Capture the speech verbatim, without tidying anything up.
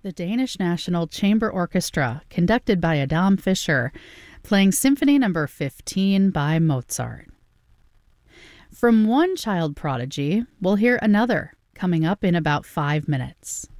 The Danish National Chamber Orchestra, conducted by Adam Fischer, playing Symphony Number fifteen by Mozart. From one child prodigy, we'll hear another coming up in about five minutes.